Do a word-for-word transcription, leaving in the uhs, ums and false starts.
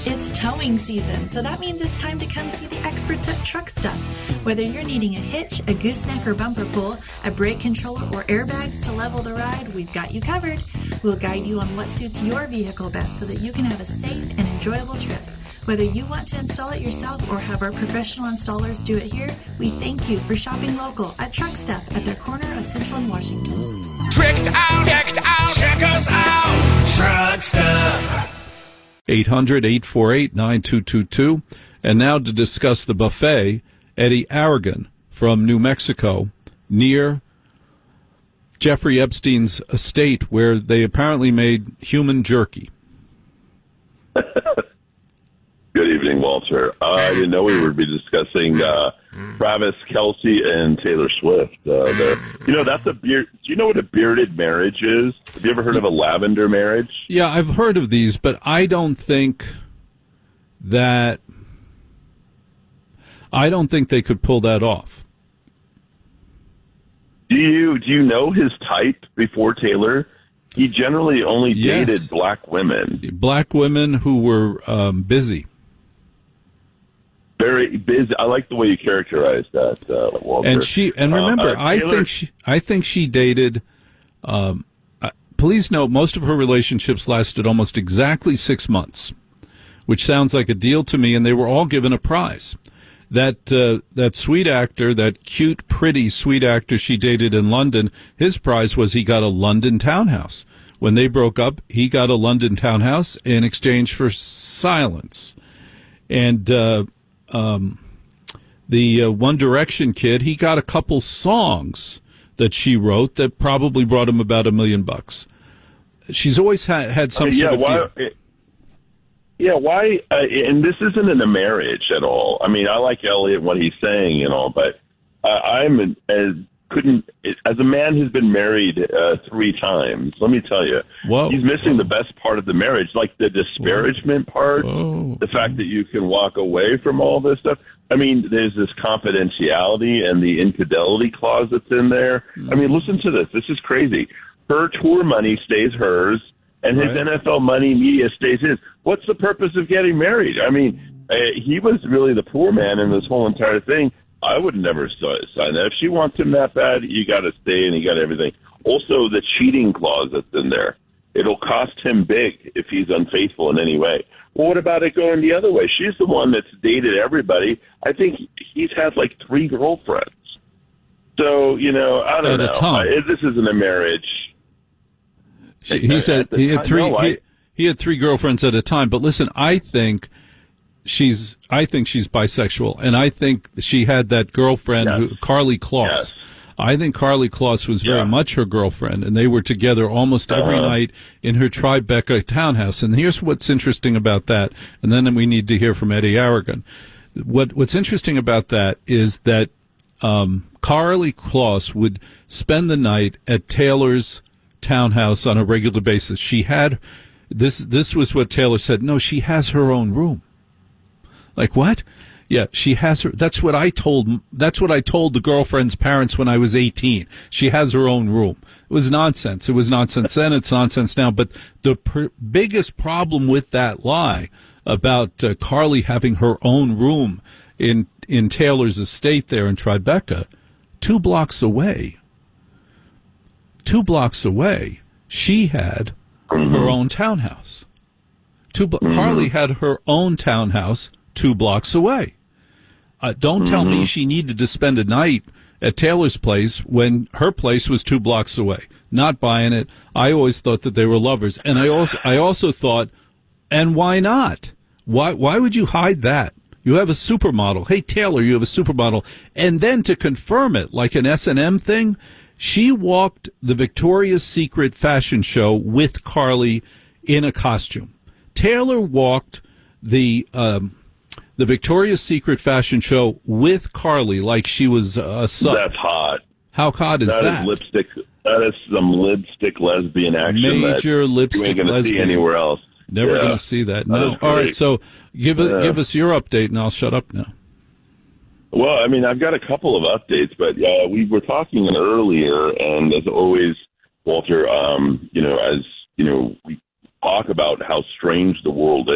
It's towing season, so that means it's time to come see the experts at Truck Stuff. Whether you're needing a hitch, a gooseneck or bumper pull, a brake controller, or airbags to level the ride, we've got you covered. We'll guide you on what suits your vehicle best so that you can have a safe and enjoyable trip. Whether you want to install it yourself or have our professional installers do it here, we thank you for shopping local at Truck Stuff at their corner of Central and Washington. Tricked out, decked out, check us out, Truck Stuff. eight hundred, eight four eight, nine two two two. And now to discuss the buffet, Eddie Aragon from New Mexico, near Jeffrey Epstein's estate, where they apparently made human jerky. Good evening, Walter. Uh, I didn't know we would be discussing uh, Travis Kelce and Taylor Swift. Uh, the, you know, that's a beard. Do you know what a bearded marriage is? Have you ever heard of a lavender marriage? Yeah, I've heard of these, but I don't think that I don't think they could pull that off. Do you do you know his type before Taylor? He generally only Yes. dated black women. Black women who were um, busy. Very busy. I like the way you characterize that, uh, Walter. And she and remember, Uh, uh, I Taylor- think she I think she dated. Um, uh, please note, most of her relationships lasted almost exactly six months, which sounds like a deal to me. And they were all given a prize. That uh, that sweet actor, that cute, pretty, sweet actor she dated in London, his prize was he got a London townhouse. When they broke up, he got a London townhouse in exchange for silence. And uh, um, the uh, One Direction kid, he got a couple songs that she wrote that probably brought him about a million bucks. She's always had, had some I mean, sort yeah, of why, deal. Yeah, why? Uh, and this isn't in a marriage at all. I mean, I like Elliot, what he's saying and all, but uh, I'm as couldn't as a man who's been married uh, three times. Let me tell you, Whoa. he's missing the best part of the marriage, like the disparagement part, Whoa. the fact that you can walk away from all this stuff. I mean, there's this confidentiality and the infidelity clause that's in there. I mean, listen to this. This is crazy. Her tour money stays hers, and his Right. N F L money media stays his. What's the purpose of getting married? I mean, uh, he was really the poor man in this whole entire thing. I would never si- sign that. If she wants him that bad, you got to stay and you got everything. Also, the cheating clause that's in there. It'll cost him big if he's unfaithful in any way. Well, what about it going the other way? She's the one that's dated everybody. I think he's had like three girlfriends. So, you know, I don't At a know. time. I, this isn't a marriage. She, he said he had three. No, I- he, he had three girlfriends at a time. But listen, I think she's. I think she's bisexual, and I think she had that girlfriend, Yes. who, Carly Kloss. Yes. I think Carly Kloss was very Yeah. much her girlfriend, and they were together almost every Uh-huh. night in her Tribeca townhouse. And here's what's interesting about that. And then we need to hear from Eddie Aragon. What What's interesting about that is that um, Carly Kloss would spend the night at Taylor's townhouse on a regular basis. She had this. This was what Taylor said. No, she has her own room. Like what? Yeah, she has her. That's what I told. That's what I told the girlfriend's parents when I was eighteen. She has her own room. It was nonsense. It was nonsense then. It's nonsense now. But the per- biggest problem with that lie about uh, Carly having her own room in in Taylor's estate there in Tribeca, two blocks away. Two blocks away, she had her own townhouse. Two blo- Carly had her own townhouse two blocks away. Uh, don't tell me she needed to spend a night at Taylor's place when her place was two blocks away. Not buying it. I always thought that they were lovers, and I also I also thought, and why not? Why why would you hide that? You have a supermodel. Hey Taylor, you have a supermodel, and then to confirm it, like an S and M thing, she walked the Victoria's Secret fashion show with Carly in a costume. Taylor walked the um, the Victoria's Secret fashion show with Carly like she was a sub. That's hot. How hot is that? That is lipstick. That is some lipstick lesbian action. Major that lipstick you ain't gonna lesbian. see anywhere else. Never Yeah. going to see that. No. is All right. great. So give it, Yeah. give us your update, and I'll shut up now. Well, I mean, I've got a couple of updates, but uh, we were talking earlier, and as always, Walter, um, you know, as you know, we talk about how strange the world